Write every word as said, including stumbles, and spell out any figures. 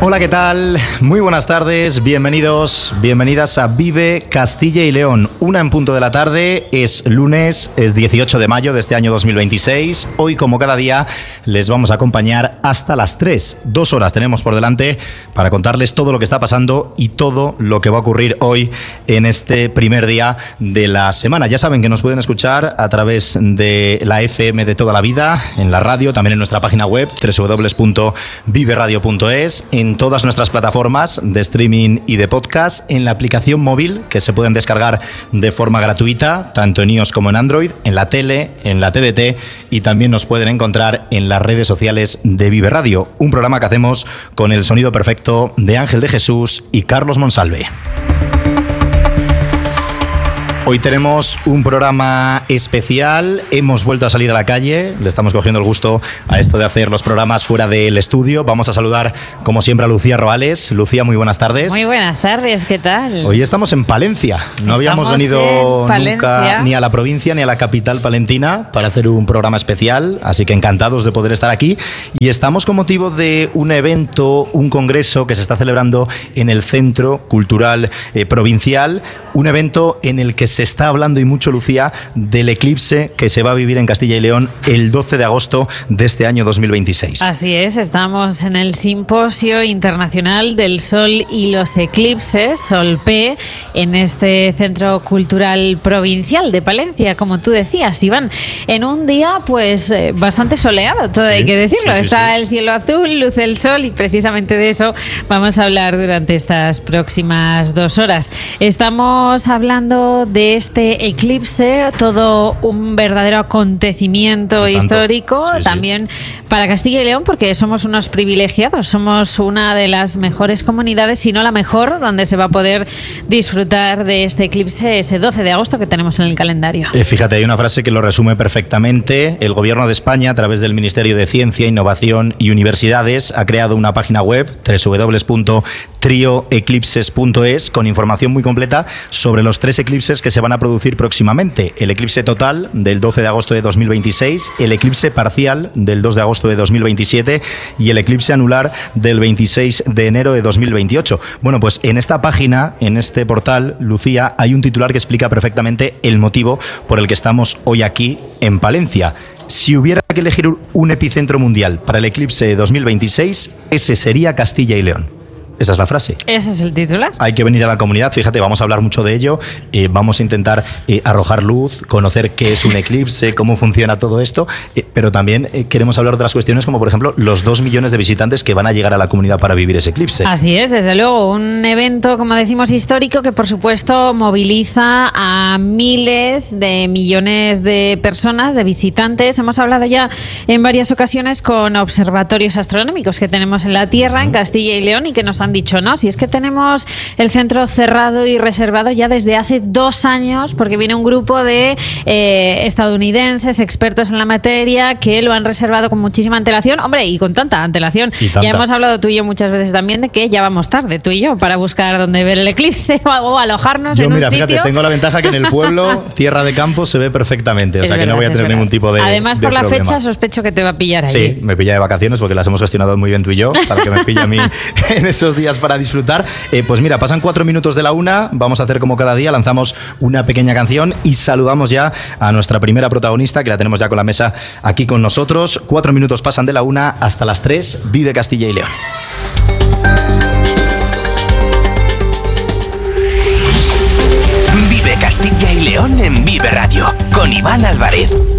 Hola, ¿qué tal? Muy buenas tardes, bienvenidos, bienvenidas a Vive Castilla y León. Una en punto de la tarde, es lunes, es dieciocho de mayo de este año dos mil veintiséis. Hoy, como cada día, les vamos a acompañar hasta las tres. Dos horas tenemos por delante para contarles todo lo que está pasando y todo lo que va a ocurrir hoy en este primer día de la semana. Ya saben que nos pueden escuchar a través de la F M de toda la vida, en la radio, también en nuestra página web doble u doble u doble u punto vive radio punto es, en todas nuestras plataformas de streaming y de podcast, en la aplicación móvil que se pueden descargar de forma gratuita, tanto en iOS como en Android, en la tele, en la T D T, y también nos pueden encontrar en las redes sociales de Vive Radio, un programa que hacemos con el sonido perfecto de Ángel de Jesús y Carlos Monsalve. Hoy tenemos un programa especial, hemos vuelto a salir a la calle, le estamos cogiendo el gusto a esto de hacer los programas fuera del estudio. Vamos a saludar, como siempre, a Lucía Roales. Lucía, muy buenas tardes. Muy buenas tardes, ¿qué tal? Hoy estamos en Palencia, no estamos habíamos venido nunca ni a la provincia ni a la capital palentina para hacer un programa especial, así que encantados de poder estar aquí. Y estamos con motivo de un evento, un congreso que se está celebrando en el Centro Cultural eh, Provincial, un evento en el que se Se está hablando y mucho, Lucía, del eclipse que se va a vivir en Castilla y León el doce de agosto de este año dos mil veintiséis. Así es, estamos en el Simposio Internacional del Sol y los Eclipses, SOLPE, en este Centro Cultural Provincial de Palencia, como tú decías, Iván, en un día pues eh, bastante soleado, todo sí, hay que decirlo. Sí, sí, está sí. El cielo azul, luce el sol y precisamente de eso vamos a hablar durante estas próximas dos horas. Estamos hablando de este eclipse, todo un verdadero acontecimiento histórico, sí, también sí. para Castilla y León, porque somos unos privilegiados, somos una de las mejores comunidades, si no la mejor, donde se va a poder disfrutar de este eclipse ese doce de agosto que tenemos en el calendario. Eh, fíjate, hay una frase que lo resume perfectamente. El Gobierno de España, a través del Ministerio de Ciencia, Innovación y Universidades, ha creado una página web, doble u doble u doble u punto trio eclipses punto es, con información muy completa sobre los tres eclipses que se van a producir próximamente: el eclipse total del doce de agosto de dos mil veintiséis, el eclipse parcial del dos de agosto de dos mil veintisiete y el eclipse anular del veintiséis de enero de dos mil veintiocho. Bueno, pues en esta página, en este portal, Lucía, hay un titular que explica perfectamente el motivo por el que estamos hoy aquí en Palencia. Si hubiera que elegir un epicentro mundial para el eclipse de dos mil veintiséis, ese sería Castilla y León. Esa es la frase. Ese es el titular. Hay que venir a la comunidad, fíjate, vamos a hablar mucho de ello, eh, vamos a intentar eh, arrojar luz, conocer qué es un eclipse, cómo funciona todo esto, eh, pero también eh, queremos hablar de otras cuestiones como, por ejemplo, los dos millones de visitantes que van a llegar a la comunidad para vivir ese eclipse. Así es, desde luego, un evento, como decimos, histórico que, por supuesto, moviliza a miles de millones de personas, de visitantes. Hemos hablado ya en varias ocasiones con observatorios astronómicos que tenemos en la Tierra, uh-huh. en Castilla y León, y que nos han dicho, no, si es que tenemos el centro cerrado y reservado ya desde hace dos años, porque viene un grupo de eh, estadounidenses, expertos en la materia, que lo han reservado con muchísima antelación, hombre, y con tanta antelación. Tanta. Ya hemos hablado tú y yo muchas veces también de que ya vamos tarde, tú y yo, para buscar dónde ver el eclipse o, o alojarnos yo, en mira, un fíjate, sitio. Tengo la ventaja que en el pueblo, tierra de campo, se ve perfectamente, o sea, es que verdad, no voy a tener ningún tipo de Además, de por la problema. fecha, sospecho que te va a pillar ahí. Sí, me pilla de vacaciones porque las hemos gestionado muy bien tú y yo, para que me pille a mí en esos días para disfrutar. Eh, pues mira, pasan cuatro minutos de la una, vamos a hacer como cada día, lanzamos una pequeña canción y saludamos ya a nuestra primera protagonista, que la tenemos ya con la mesa aquí con nosotros. Cuatro minutos pasan de la una hasta las tres, Vive Castilla y León. Vive Castilla y León en Vive Radio, con Iván Álvarez.